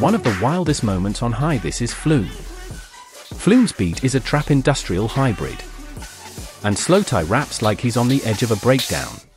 one of the wildest moments on High This Is Flume. Flume's beat is a trap industrial hybrid. And Slowthai raps like he's on the edge of a breakdown.